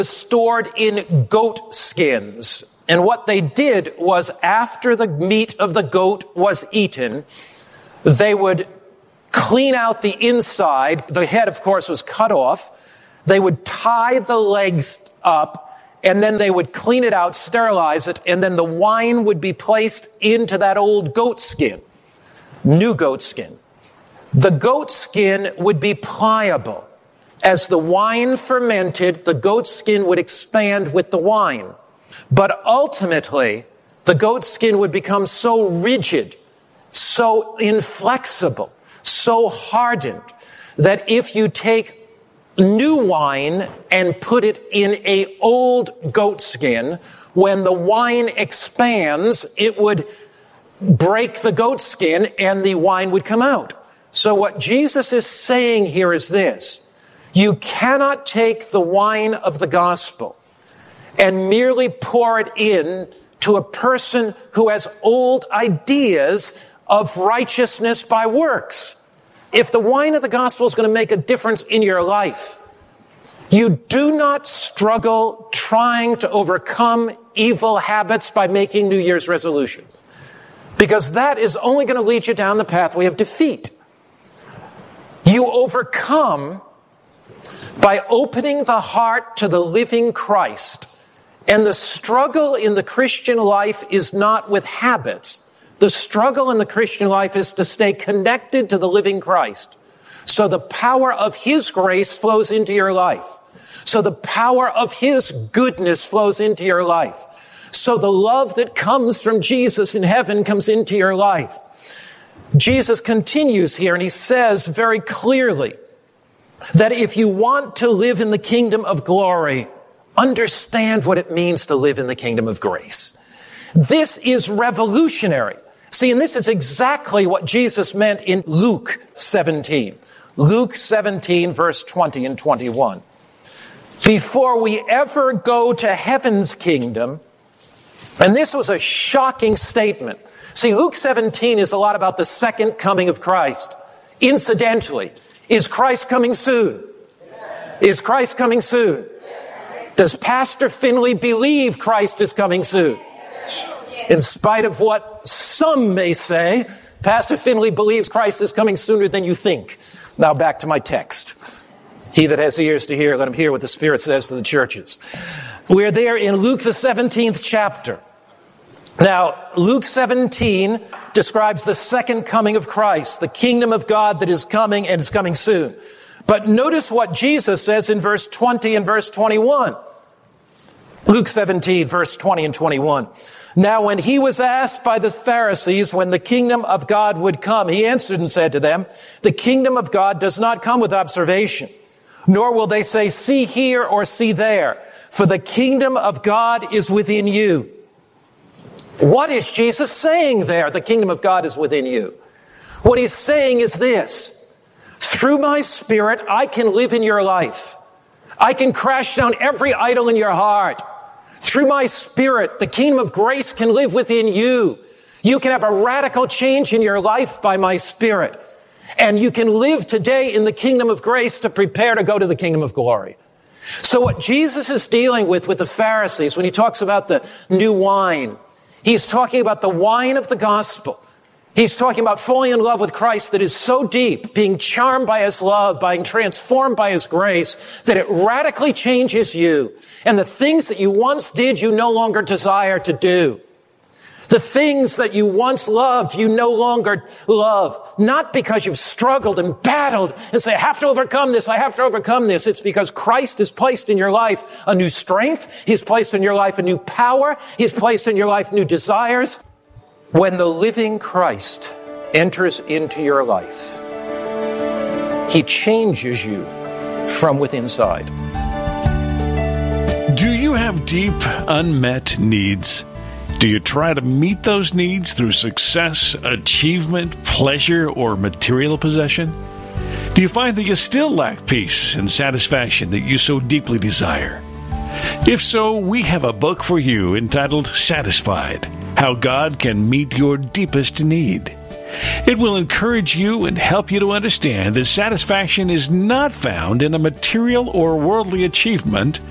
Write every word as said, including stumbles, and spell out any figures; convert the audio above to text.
stored in goat skins. And what they did was, after the meat of the goat was eaten, they would clean out the inside. The head, of course, was cut off. They would tie the legs up, and then they would clean it out, sterilize it, and then the wine would be placed into that old goat skin, new goat skin. The goat skin would be pliable. As the wine fermented, the goat skin would expand with the wine. But ultimately, the goat skin would become so rigid, so inflexible, so hardened, that if you take new wine and put it in a old goat skin, when the wine expands, it would break the goat skin and the wine would come out. So what Jesus is saying here is this: you cannot take the wine of the gospel and merely pour it in to a person who has old ideas of righteousness by works. If the wine of the gospel is going to make a difference in your life, you do not struggle trying to overcome evil habits by making New Year's resolutions, because that is only going to lead you down the pathway of defeat. You overcome by opening the heart to the living Christ. And the struggle in the Christian life is not with habits. The struggle in the Christian life is to stay connected to the living Christ. So the power of His grace flows into your life. So the power of His goodness flows into your life. So the love that comes from Jesus in heaven comes into your life. Jesus continues here, and He says very clearly that if you want to live in the kingdom of glory, understand what it means to live in the kingdom of grace. This is revolutionary. See, and this is exactly what Jesus meant in Luke seventeen. Luke seventeen, verse twenty and twenty-one. Before we ever go to heaven's kingdom, and this was a shocking statement. See, Luke seventeen is a lot about the second coming of Christ. Incidentally, is Christ coming soon? Is Christ coming soon? Does Pastor Finley believe Christ is coming soon? In spite of what some may say, Pastor Finley believes Christ is coming sooner than you think. Now back to my text. He that has ears to hear, let him hear what the Spirit says to the churches. We're there in Luke the seventeenth chapter. Now, Luke seventeen describes the second coming of Christ, the kingdom of God that is coming and is coming soon. But notice what Jesus says in verse twenty and verse twenty-one. Luke seventeen, verse twenty and twenty-one. Now, when he was asked by the Pharisees when the kingdom of God would come, he answered and said to them, the kingdom of God does not come with observation, nor will they say, see here or see there, for the kingdom of God is within you. What is Jesus saying there? The kingdom of God is within you. What he's saying is this: through my Spirit, I can live in your life. I can crash down every idol in your heart. Through my Spirit, the kingdom of grace can live within you. You can have a radical change in your life by my Spirit. And you can live today in the kingdom of grace to prepare to go to the kingdom of glory. So what Jesus is dealing with with the Pharisees, when he talks about the new wine, he's talking about the wine of the gospel. He's talking about falling in love with Christ that is so deep, being charmed by His love, being transformed by His grace, that it radically changes you. And the things that you once did, you no longer desire to do. The things that you once loved, you no longer love. Not because you've struggled and battled and say, I have to overcome this, I have to overcome this. It's because Christ has placed in your life a new strength. He's placed in your life a new power. He's placed in your life new desires. When the living Christ enters into your life, He changes you from within inside. Do you have deep, unmet needs? Do you try to meet those needs through success, achievement, pleasure, or material possession? Do you find that you still lack peace and satisfaction that you so deeply desire? If so, we have a book for you entitled Satisfied: How God Can Meet Your Deepest Need. It will encourage you and help you to understand that satisfaction is not found in a material or worldly achievement,